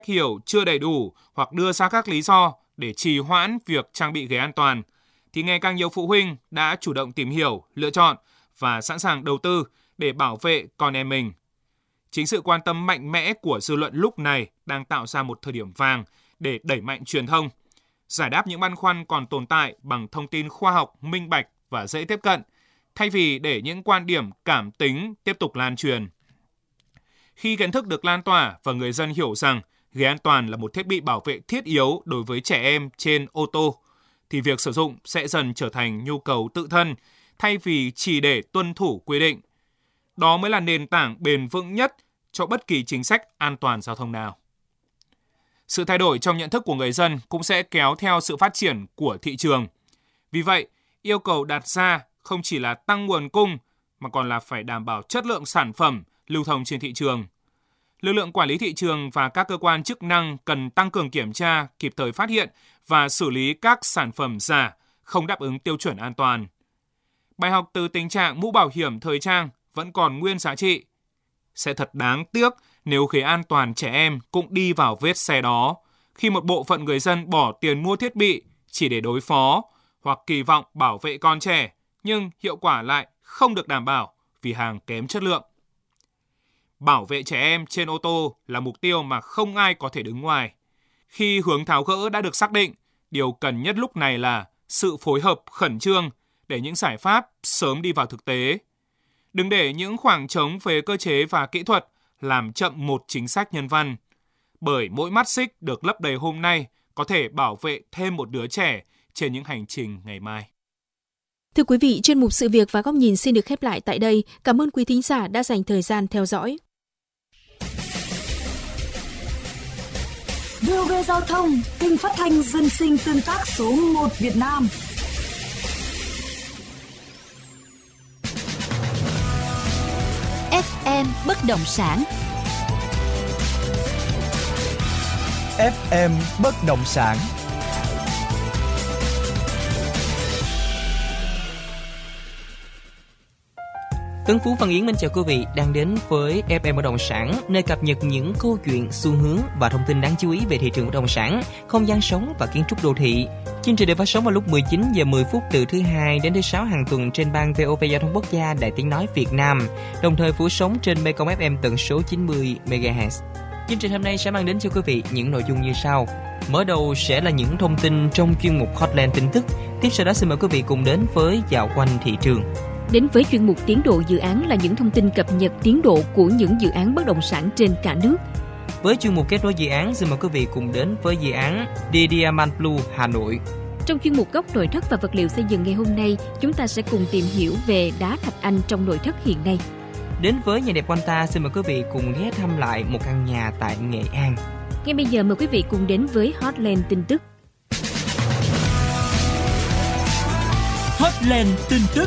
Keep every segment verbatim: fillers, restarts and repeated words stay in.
hiểu chưa đầy đủ hoặc đưa ra các lý do để trì hoãn việc trang bị ghế an toàn, thì ngày càng nhiều phụ huynh đã chủ động tìm hiểu, lựa chọn và sẵn sàng đầu tư để bảo vệ con em mình. Chính sự quan tâm mạnh mẽ của dư luận lúc này đang tạo ra một thời điểm vàng để đẩy mạnh truyền thông, giải đáp những băn khoăn còn tồn tại bằng thông tin khoa học, minh bạch và dễ tiếp cận, thay vì để những quan điểm cảm tính tiếp tục lan truyền. Khi kiến thức được lan tỏa và người dân hiểu rằng ghế an toàn là một thiết bị bảo vệ thiết yếu đối với trẻ em trên ô tô, thì việc sử dụng sẽ dần trở thành nhu cầu tự thân thay vì chỉ để tuân thủ quy định. Đó mới là nền tảng bền vững nhất cho bất kỳ chính sách an toàn giao thông nào. Sự thay đổi trong nhận thức của người dân cũng sẽ kéo theo sự phát triển của thị trường. Vì vậy, yêu cầu đặt ra không chỉ là tăng nguồn cung mà còn là phải đảm bảo chất lượng sản phẩm lưu thông trên thị trường. Lực lượng quản lý thị trường và các cơ quan chức năng cần tăng cường kiểm tra, kịp thời phát hiện và xử lý các sản phẩm giả không đáp ứng tiêu chuẩn an toàn. Bài học từ tình trạng mũ bảo hiểm thời trang vẫn còn nguyên giá trị. Sẽ thật đáng tiếc nếu ghế an toàn trẻ em cũng đi vào vết xe đó, khi một bộ phận người dân bỏ tiền mua thiết bị chỉ để đối phó hoặc kỳ vọng bảo vệ con trẻ, nhưng hiệu quả lại không được đảm bảo vì hàng kém chất lượng. Bảo vệ trẻ em trên ô tô là mục tiêu mà không ai có thể đứng ngoài. Khi hướng tháo gỡ đã được xác định, điều cần nhất lúc này là sự phối hợp khẩn trương để những giải pháp sớm đi vào thực tế. Đừng để những khoảng trống về cơ chế và kỹ thuật làm chậm một chính sách nhân văn. Bởi mỗi mắt xích được lấp đầy hôm nay có thể bảo vệ thêm một đứa trẻ trên những hành trình ngày mai. Thưa quý vị, chuyên mục Sự việc và góc nhìn xin được khép lại tại đây. Cảm ơn quý thính giả đã dành thời gian theo dõi. vê o vê Giao thông, kênh phát thanh dân sinh tương tác số một Việt Nam. ép em Bất động sản. ép em Bất động sản. Tấn Phú Văn Yến mến chào quý vị đang đến với ép em Bất động sản, nơi cập nhật những câu chuyện, xu hướng và thông tin đáng chú ý về thị trường bất động sản, không gian sống và kiến trúc đô thị. Chương trình được phát sóng vào lúc mười chín giờ mười phút từ thứ hai đến thứ sáu hàng tuần trên ban vê o vê Giao thông Quốc gia Đài Tiếng nói Việt Nam, đồng thời phủ sóng trên Mekong ép em tần số chín mươi mê ga héc. Chương trình hôm nay sẽ mang đến cho quý vị những nội dung như sau. Mở đầu sẽ là những thông tin trong chuyên mục Hotline tin tức. Tiếp sau đó xin mời quý vị cùng đến với dạo quanh thị trường. Đến với chuyên mục tiến độ dự án là những thông tin cập nhật tiến độ của những dự án bất động sản trên cả nước. Với chuyên mục kết nối dự án, xin mời quý vị cùng đến với dự án The Diamond Blue Hà Nội. Trong chuyên mục góc nội thất và vật liệu xây dựng ngày hôm nay, chúng ta sẽ cùng tìm hiểu về đá thạch anh trong nội thất hiện nay. Đến với nhà đẹp quanh ta, xin mời quý vị cùng ghé thăm lại một căn nhà tại Nghệ An. Ngay bây giờ mời quý vị cùng đến với Hotline tin tức. Hotline tin tức.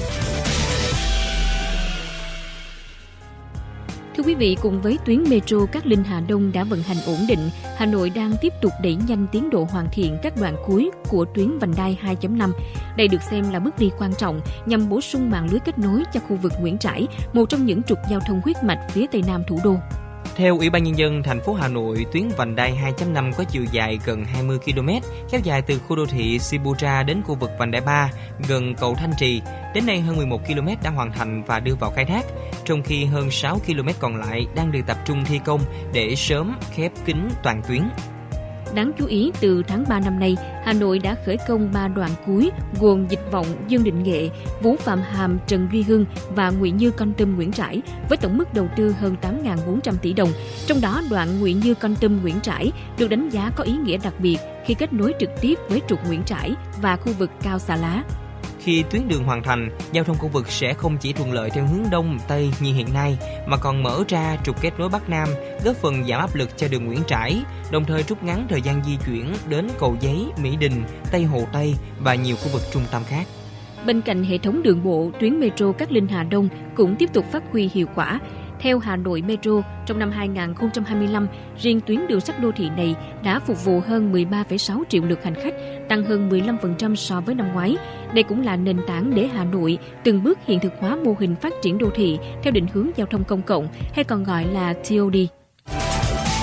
Thưa quý vị, cùng với tuyến metro Cát Linh Hà Đông đã vận hành ổn định, Hà Nội đang tiếp tục đẩy nhanh tiến độ hoàn thiện các đoạn cuối của tuyến vành đai hai chấm năm. Đây được xem là bước đi quan trọng nhằm bổ sung mạng lưới kết nối cho khu vực Nguyễn Trãi, một trong những trục giao thông huyết mạch phía tây nam thủ đô. Theo Ủy ban Nhân dân thành phố Hà Nội, tuyến vành đai hai chấm năm có chiều dài gần hai mươi ki lô mét, kéo dài từ khu đô thị Sibutra đến khu vực vành đai ba, gần cầu Thanh Trì. Đến nay hơn mười một ki lô mét đã hoàn thành và đưa vào khai thác, trong khi hơn sáu ki lô mét còn lại đang được tập trung thi công để sớm khép kín toàn tuyến. Đáng chú ý, từ tháng ba năm nay, Hà Nội đã khởi công ba đoạn cuối gồm Dịch Vọng, Dương Định Nghệ, Vũ Phạm Hàm, Trần Duy Hưng và Nguyễn Như Kon Tum, Nguyễn Trãi với tổng mức đầu tư hơn tám nghìn bốn trăm tỷ đồng. Trong đó, đoạn Nguyễn Như Kon Tum, Nguyễn Trãi được đánh giá có ý nghĩa đặc biệt khi kết nối trực tiếp với trục Nguyễn Trãi và khu vực Cao Xà Lá. Khi tuyến đường hoàn thành, giao thông khu vực sẽ không chỉ thuận lợi theo hướng Đông, Tây như hiện nay, mà còn mở ra trục kết nối Bắc Nam, góp phần giảm áp lực cho đường Nguyễn Trãi, đồng thời rút ngắn thời gian di chuyển đến Cầu Giấy, Mỹ Đình, Tây Hồ Tây và nhiều khu vực trung tâm khác. Bên cạnh hệ thống đường bộ, tuyến metro Cát Linh Hà Đông cũng tiếp tục phát huy hiệu quả. Theo Hà Nội Metro, trong năm hai không hai lăm, riêng tuyến đường sắt đô thị này đã phục vụ hơn mười ba phẩy sáu triệu lượt hành khách, tăng hơn mười lăm phần trăm so với năm ngoái. Đây cũng là nền tảng để Hà Nội từng bước hiện thực hóa mô hình phát triển đô thị theo định hướng giao thông công cộng hay còn gọi là tê ô đê.